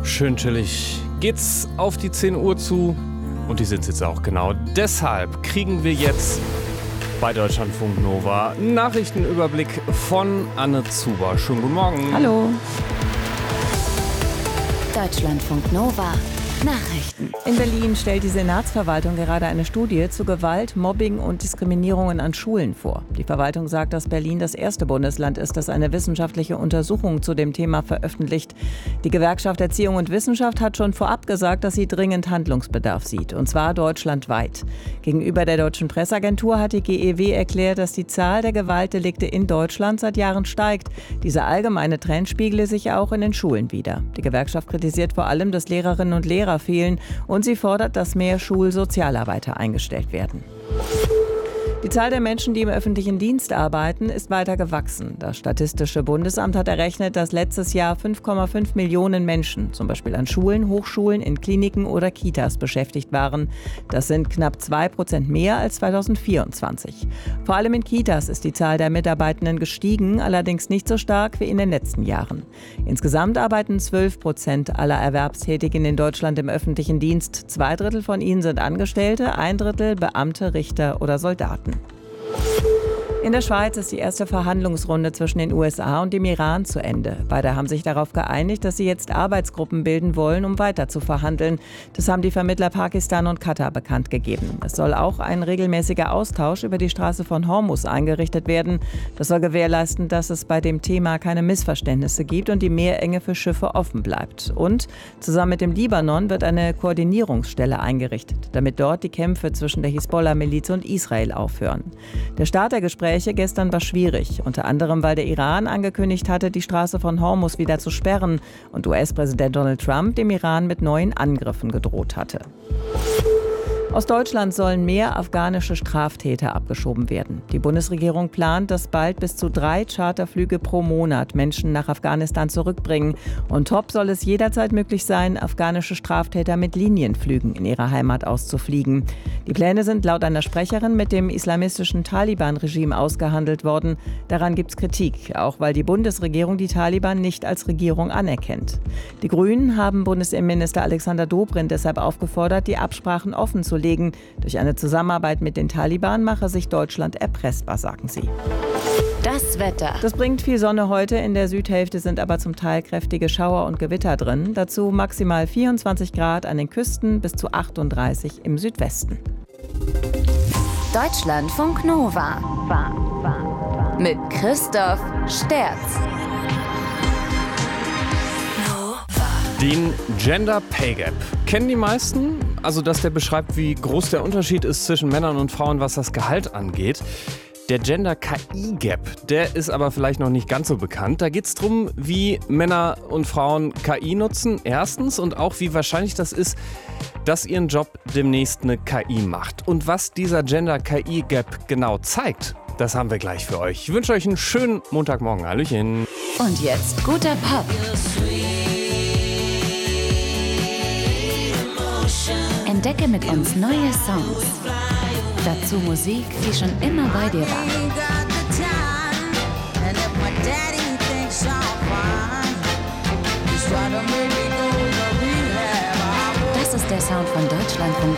Schön chillig geht's auf die 10 Uhr zu und die sind jetzt auch genau. Deshalb kriegen wir jetzt bei Deutschlandfunk Nova Nachrichtenüberblick von Anne Zuber. Schönen guten Morgen. Hallo. Deutschlandfunk Nova Nachrichten. In Berlin stellt die Senatsverwaltung gerade eine Studie zu Gewalt, Mobbing und Diskriminierungen an Schulen vor. Die Verwaltung sagt, dass Berlin das erste Bundesland ist, das eine wissenschaftliche Untersuchung zu dem Thema veröffentlicht. Die Gewerkschaft Erziehung und Wissenschaft hat schon vorab gesagt, dass sie dringend Handlungsbedarf sieht, und zwar deutschlandweit. Gegenüber der Deutschen Presseagentur hat die GEW erklärt, dass die Zahl der Gewaltdelikte in Deutschland seit Jahren steigt. Dieser allgemeine Trend spiegle sich auch in den Schulen wider. Die Gewerkschaft kritisiert vor allem, dass Lehrerinnen und Lehrer fehlen, und sie fordert, dass mehr Schulsozialarbeiter eingestellt werden. Die Zahl der Menschen, die im öffentlichen Dienst arbeiten, ist weiter gewachsen. Das Statistische Bundesamt hat errechnet, dass letztes Jahr 5,5 Millionen Menschen, zum Beispiel an Schulen, Hochschulen, in Kliniken oder Kitas beschäftigt waren. Das sind knapp 2% mehr als 2024. Vor allem in Kitas ist die Zahl der Mitarbeitenden gestiegen, allerdings nicht so stark wie in den letzten Jahren. Insgesamt arbeiten 12% aller Erwerbstätigen in Deutschland im öffentlichen Dienst. 2/3 von ihnen sind Angestellte, 1/3 Beamte, Richter oder Soldaten. In der Schweiz ist die erste Verhandlungsrunde zwischen den USA und dem Iran zu Ende. Beide haben sich darauf geeinigt, dass sie jetzt Arbeitsgruppen bilden wollen, um weiter zu verhandeln. Das haben die Vermittler Pakistan und Katar bekannt gegeben. Es soll auch ein regelmäßiger Austausch über die Straße von Hormuz eingerichtet werden. Das soll gewährleisten, dass es bei dem Thema keine Missverständnisse gibt und die Meerenge für Schiffe offen bleibt. Und zusammen mit dem Libanon wird eine Koordinierungsstelle eingerichtet, damit dort die Kämpfe zwischen der Hisbollah-Miliz und Israel aufhören. Der Start der Gespräche gestern war schwierig, unter anderem, weil der Iran angekündigt hatte, die Straße von Hormuz wieder zu sperren und US-Präsident Donald Trump dem Iran mit neuen Angriffen gedroht hatte. Aus Deutschland sollen mehr afghanische Straftäter abgeschoben werden. Die Bundesregierung plant, dass bald bis zu 3 Charterflüge pro Monat Menschen nach Afghanistan zurückbringen. Und top soll es jederzeit möglich sein, afghanische Straftäter mit Linienflügen in ihre Heimat auszufliegen. Die Pläne sind laut einer Sprecherin mit dem islamistischen Taliban-Regime ausgehandelt worden. Daran gibt es Kritik, auch weil die Bundesregierung die Taliban nicht als Regierung anerkennt. Die Grünen haben Bundesinnenminister Alexander Dobrindt deshalb aufgefordert, die Absprachen offen zu legen. Durch eine Zusammenarbeit mit den Taliban mache sich Deutschland erpressbar, sagen sie. Das Wetter. Das bringt viel Sonne heute. In der Südhälfte sind aber zum Teil kräftige Schauer und Gewitter drin. Dazu maximal 24 Grad an den Küsten bis zu 38 im Südwesten. Deutschlandfunk Nova. Mit Christoph Sterz. Den Gender Pay Gap kennen die meisten, also dass der beschreibt, wie groß der Unterschied ist zwischen Männern und Frauen, was das Gehalt angeht. Der Gender KI Gap, der ist aber vielleicht noch nicht ganz so bekannt. Da geht es darum, wie Männer und Frauen KI nutzen, erstens, und auch wie wahrscheinlich das ist, dass ihren Job demnächst eine KI macht. Und was dieser Gender KI Gap genau zeigt, das haben wir gleich für euch. Ich wünsche euch einen schönen Montagmorgen. Hallöchen. Und jetzt guter Pop. Entdecke mit uns neue Songs. Dazu Musik, die schon immer bei dir war. Das ist der Sound von Deutschlandfunk